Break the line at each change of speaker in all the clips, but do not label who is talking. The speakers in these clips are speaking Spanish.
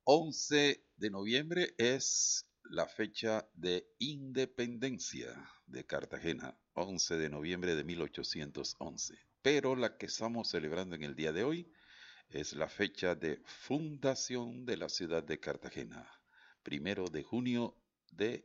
11 de noviembre es la fecha de independencia de Cartagena, 11 de noviembre de 1811. Pero la que estamos celebrando en el día de hoy es la fecha de fundación de la ciudad de Cartagena, 1 de junio de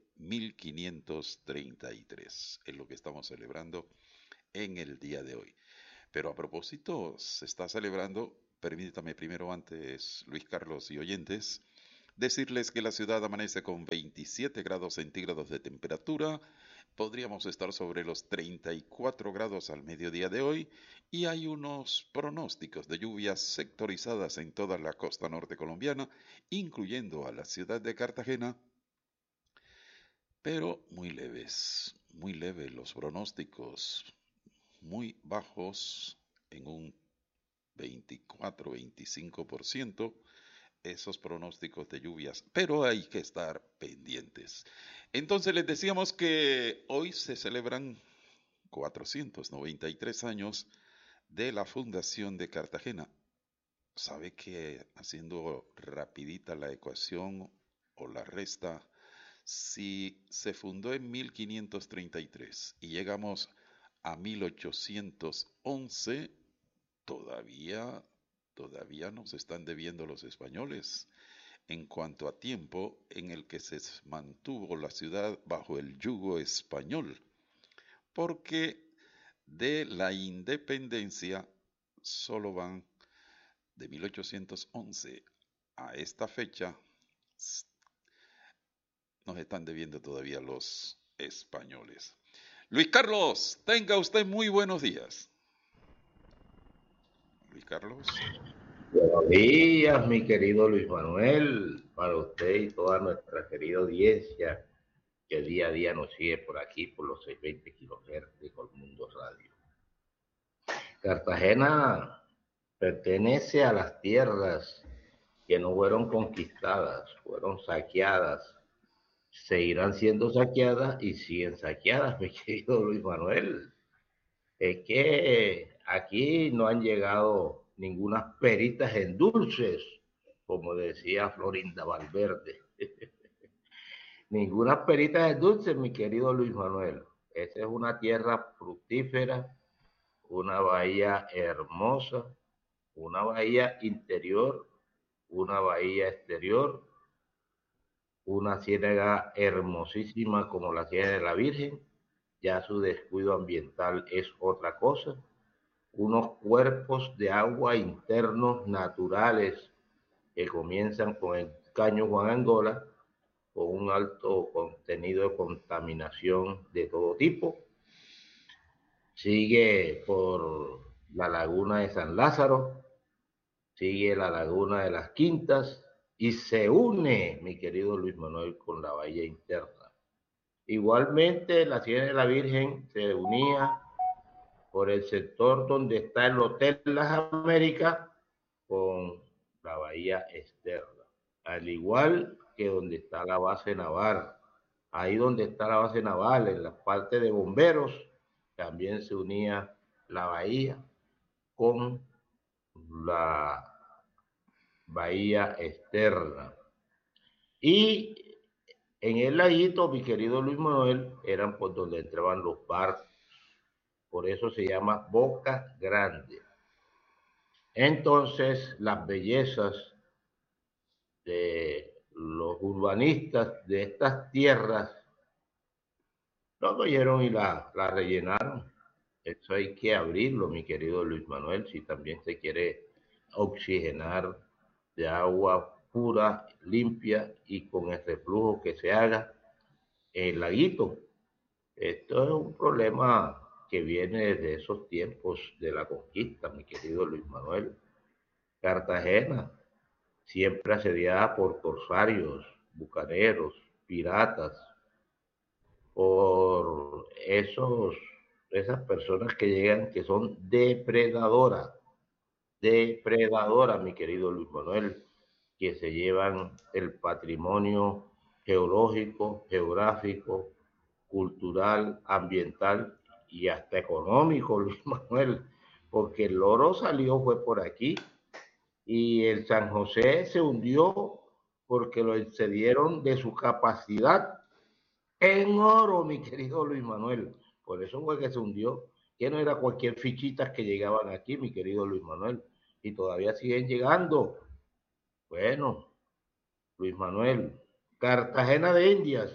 1533. Es lo que estamos celebrando en el día de hoy. Pero a propósito, se está celebrando, permítame primero antes, Luis Carlos y oyentes, decirles que la ciudad amanece con 27 grados centígrados de temperatura, podríamos estar sobre los 34 grados al mediodía de hoy y hay unos pronósticos de lluvias sectorizadas en toda la costa norte colombiana, incluyendo a la ciudad de Cartagena, pero muy leves los pronósticos, muy bajos en un 24-25% esos pronósticos de lluvias, pero hay que estar pendientes. Entonces les decíamos que hoy se celebran 493 años de la fundación de Cartagena. ¿Sabe que haciendo rapidita la ecuación o la resta, si se fundó en 1533 y llegamos a 1811, todavía nos están debiendo los españoles en cuanto a tiempo en el que se mantuvo la ciudad bajo el yugo español, porque de la independencia solo van de 1811 a esta fecha, nos están debiendo todavía los españoles. Luis Carlos, tenga usted muy buenos días. Luis Carlos.
Buenos días, mi querido Luis Manuel, para usted y toda nuestra querida audiencia que día a día nos sigue por aquí, por los 620 kHz de Colmundo Radio. Cartagena pertenece a las tierras que no fueron conquistadas, fueron saqueadas, seguirán siendo saqueadas y siguen saqueadas, mi querido Luis Manuel. Es que aquí no han llegado ninguna peritas en dulces, como decía Florinda Valverde. Ninguna peritas en dulces, mi querido Luis Manuel. Esa es una tierra fructífera, una bahía hermosa, una bahía interior, una bahía exterior, una ciénaga hermosísima como la Ciénaga de la Virgen. Ya su descuido ambiental es otra cosa. Unos cuerpos de agua internos naturales que comienzan con el caño Juan Angola, con un alto contenido de contaminación de todo tipo. Sigue por la laguna de San Lázaro, sigue la laguna de las Quintas y se une, mi querido Luis Manuel, con la bahía interna. Igualmente, la Ciénaga de la Virgen se unía por el sector donde está el Hotel Las Américas con la bahía externa, al igual que donde está la base naval. Ahí donde está la base naval, en la parte de bomberos, también se unía la bahía con la bahía externa. Y en el laguito, mi querido Luis Manuel, eran por donde entraban los barcos. Por eso se llama Boca Grande. Entonces, las bellezas de los urbanistas de estas tierras lo cogieron y la rellenaron. Eso hay que abrirlo, mi querido Luis Manuel, si también se quiere oxigenar de agua pura, limpia y con el reflujo que se haga en el laguito. Esto es un problema que viene de esos tiempos de la conquista, mi querido Luis Manuel. Cartagena, siempre asediada por corsarios, bucaneros, piratas, por esas personas que llegan que son depredadoras, mi querido Luis Manuel, que se llevan el patrimonio geológico, geográfico, cultural, ambiental y hasta económico, Luis Manuel, porque el oro salió fue por aquí y el San José se hundió porque lo excedieron de su capacidad en oro, mi querido Luis Manuel. Por eso fue que se hundió, que no era cualquier fichitas que llegaban aquí, mi querido Luis Manuel, y todavía siguen llegando. Bueno, Luis Manuel, Cartagena de Indias,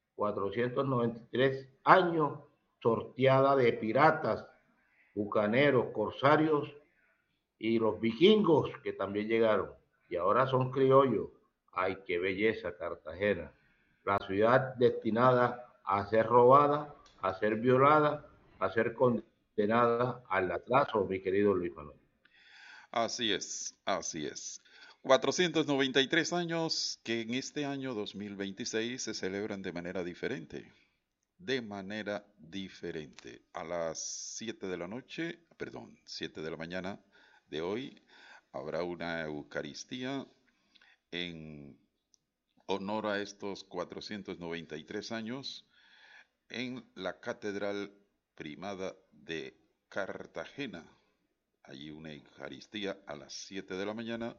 493 años, sorteada de piratas, bucaneros, corsarios y los vikingos que también llegaron. Y ahora son criollos. ¡Ay, qué belleza Cartagena! La ciudad destinada a ser robada, a ser violada, a ser condenada al atraso, mi querido Luis Manuel.
Así es, así es. 493 años que en este año 2026 se celebran de manera diferente. De manera diferente. A las 7 de la noche, perdón, 7 de la mañana de hoy, habrá una Eucaristía en honor a estos 493 años en la Catedral Primada de Cartagena. Allí una Eucaristía a las 7 de la mañana.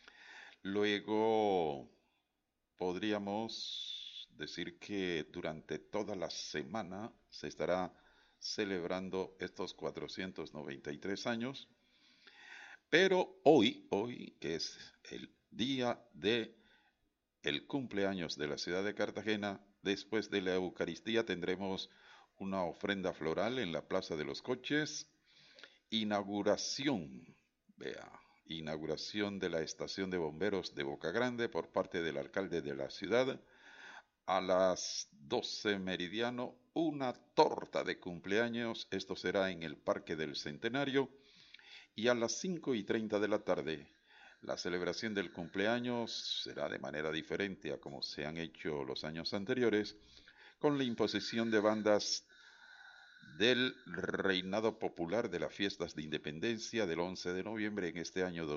Luego podríamos decir que durante toda la semana se estará celebrando estos 493 años, pero hoy, que es el día de el cumpleaños de la ciudad de Cartagena, después de la Eucaristía tendremos una ofrenda floral en la Plaza de los Coches, inauguración, vea, inauguración de la estación de bomberos de Boca Grande por parte del alcalde de la ciudad. A las 12 meridiano, una torta de cumpleaños, esto será en el Parque del Centenario. Y a las 5:30 de la tarde, la celebración del cumpleaños será de manera diferente a como se han hecho los años anteriores, con la imposición de bandas del reinado popular de las fiestas de independencia del 11 de noviembre en este año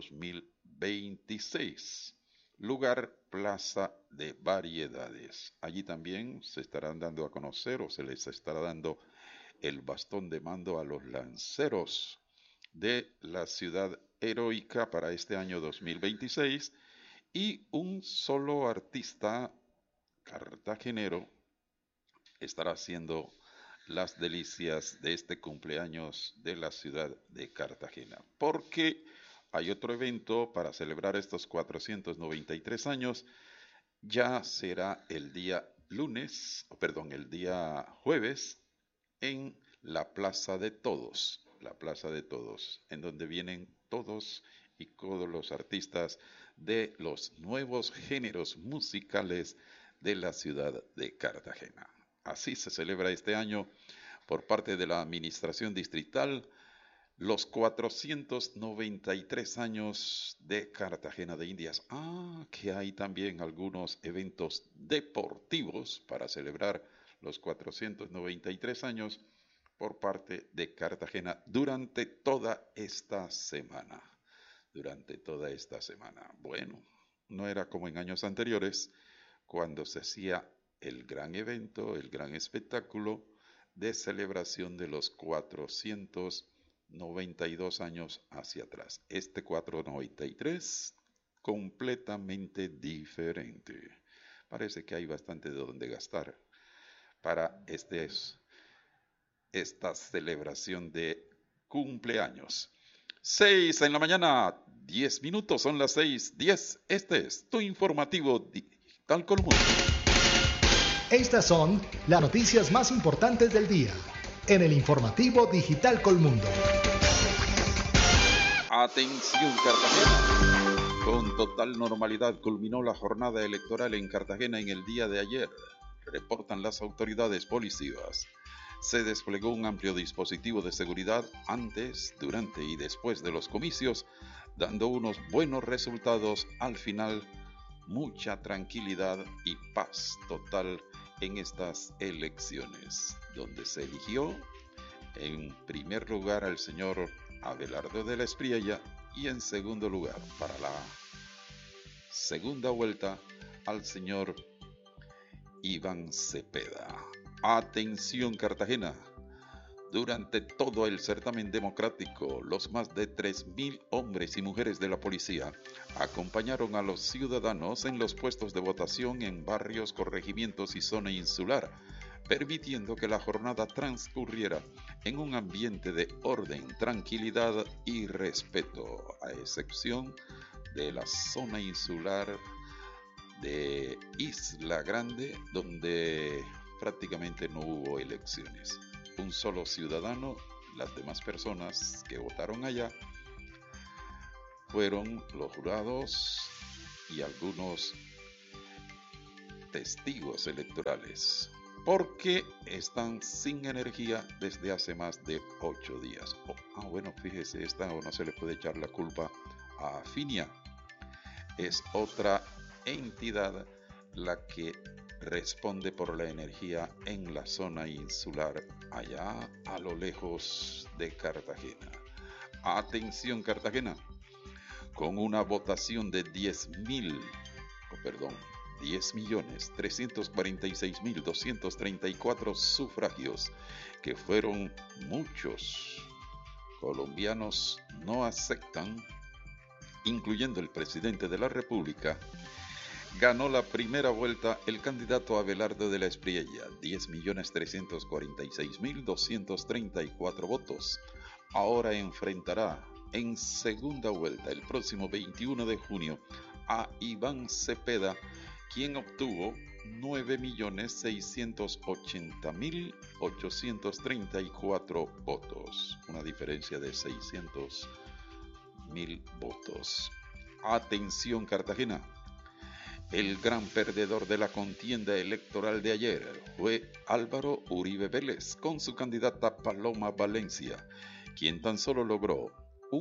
2026. Lugar Plaza de Variedades. Allí también se estarán dando a conocer o se les estará dando el bastón de mando a los lanceros de la ciudad heroica para este año 2026 y un solo artista cartagenero estará haciendo las delicias de este cumpleaños de la ciudad de Cartagena. Porque hay otro evento para celebrar estos 493 años. Ya será el día el día jueves, en la Plaza de Todos, en donde vienen todos y todos los artistas de los nuevos géneros musicales de la ciudad de Cartagena. Así se celebra este año por parte de la Administración Distrital los 493 años de Cartagena de Indias. Que hay también algunos eventos deportivos para celebrar los 493 años por parte de Cartagena durante toda esta semana. Durante toda esta semana. Bueno, no era como en años anteriores, cuando se hacía el gran evento, el gran espectáculo de celebración de los 492 años hacia atrás. Este 493, completamente diferente. Parece que hay bastante de donde gastar para esta celebración de cumpleaños. 6 en la mañana, 10 minutos, son las 6:10. Este es tu informativo digital Colmundo.
Estas son las noticias más importantes del día en el informativo digital Colmundo.
Atención Cartagena. Con total normalidad culminó la jornada electoral en Cartagena en el día de ayer, reportan las autoridades policivas. Se desplegó un amplio dispositivo de seguridad antes, durante y después de los comicios, dando unos buenos resultados al final. Mucha tranquilidad y paz total en estas elecciones, donde se eligió en primer lugar al señor Abelardo de la Espriella y en segundo lugar, para la segunda vuelta, al señor Iván Cepeda. Atención Cartagena, Durante todo el certamen democrático, los más de 3.000 hombres y mujeres de la policía acompañaron a los ciudadanos en los puestos de votación en barrios, corregimientos y zona insular, permitiendo que la jornada transcurriera en un ambiente de orden, tranquilidad y respeto, a excepción de la zona insular de Isla Grande, donde prácticamente no hubo elecciones. Un solo ciudadano, las demás personas que votaron allá fueron los jurados y algunos testigos electorales, porque están sin energía desde hace más de 8 días. Bueno, fíjese, esta no se le puede echar la culpa a Finia. Es otra entidad la que responde por la energía en la zona insular, allá a lo lejos de Cartagena. Atención, Cartagena, con una votación de 10.346.234 sufragios, que fueron muchos colombianos no aceptan, incluyendo el presidente de la República. Ganó la primera vuelta el candidato Abelardo de la Espriella, 10.346.234 votos. Ahora enfrentará en segunda vuelta el próximo 21 de junio a Iván Cepeda, quien obtuvo 9.680.834 votos, una diferencia de 600.000 votos. Atención, Cartagena. El gran perdedor de la contienda electoral de ayer fue Álvaro Uribe Vélez con su candidata Paloma Valencia, quien tan solo logró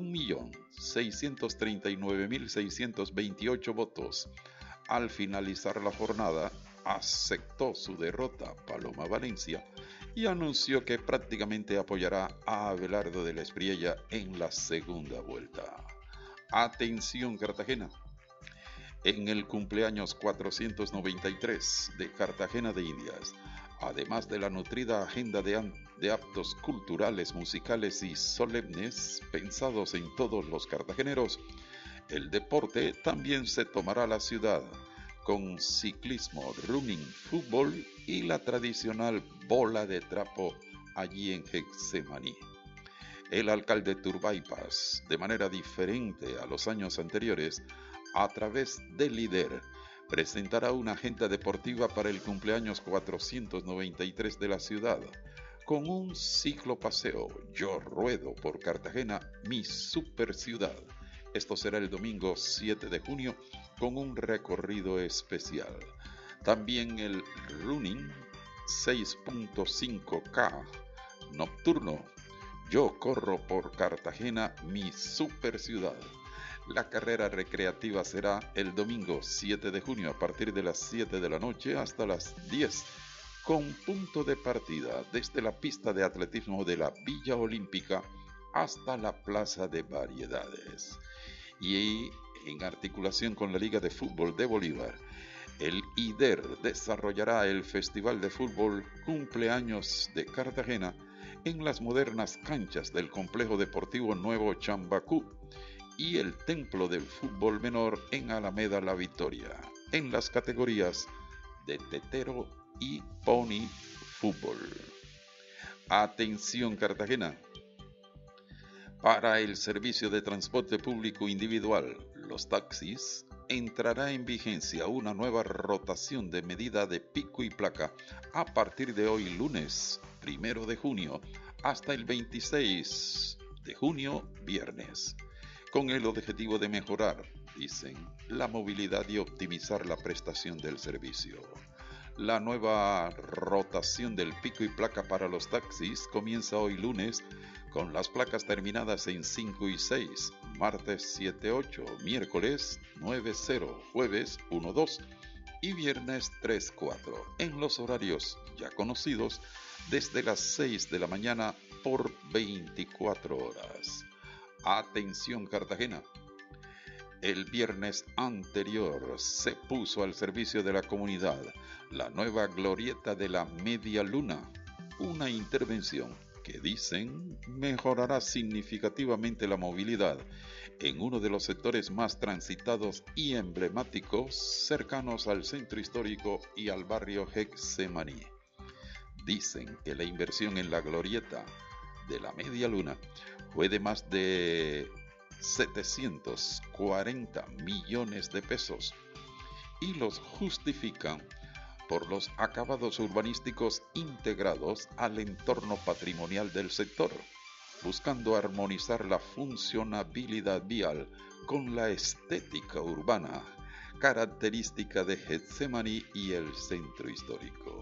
1.639.628 votos. Al finalizar la jornada, aceptó su derrota Paloma Valencia y anunció que prácticamente apoyará a Abelardo de la Espriella en la segunda vuelta. Atención, Cartagena. En el cumpleaños 493 de Cartagena de Indias, además de la nutrida agenda de actos culturales, musicales y solemnes pensados en todos los cartageneros, el deporte también se tomará la ciudad, con ciclismo, running, fútbol y la tradicional bola de trapo allí en Getsemaní. El alcalde Turbaipas, de manera diferente a los años anteriores, a través de Líder, presentará una agenda deportiva para el cumpleaños 493 de la ciudad, con un ciclopaseo Yo Ruedo por Cartagena, mi super ciudad. Esto será el domingo 7 de junio con un recorrido especial. También el running 6.5K nocturno, Yo Corro por Cartagena, mi super ciudad. La carrera recreativa será el domingo 7 de junio a partir de las 7 de la noche hasta las 10, con punto de partida desde la pista de atletismo de la Villa Olímpica hasta la Plaza de Variedades. Y en articulación con la Liga de Fútbol de Bolívar, el IDER desarrollará el Festival de Fútbol Cumpleaños de Cartagena en las modernas canchas del Complejo Deportivo Nuevo Chambacú y el Templo del Fútbol Menor en Alameda La Victoria, en las categorías de tetero y pony fútbol. Atención, Cartagena. Para el servicio de transporte público individual, los taxis, entrará en vigencia una nueva rotación de medida de pico y placa a partir de hoy lunes 1 de junio hasta el 26 de junio viernes, con el objetivo de mejorar, dicen, la movilidad y optimizar la prestación del servicio. La nueva rotación del pico y placa para los taxis comienza hoy lunes con las placas terminadas en 5 y 6, martes 7-8, miércoles 9-0, jueves 1-2 y viernes 3-4, en los horarios ya conocidos desde las 6 de la mañana por 24 horas. Atención, Cartagena. El viernes anterior se puso al servicio de la comunidad la nueva glorieta de la Media Luna, una intervención que dicen mejorará significativamente la movilidad en uno de los sectores más transitados y emblemáticos cercanos al centro histórico y al barrio Getsemaní. Dicen que la inversión en la glorieta de la Media Luna fue de más de 740 millones de pesos y los justifican por los acabados urbanísticos integrados al entorno patrimonial del sector, buscando armonizar la funcionabilidad vial con la estética urbana, característica de Getsemaní y el centro histórico.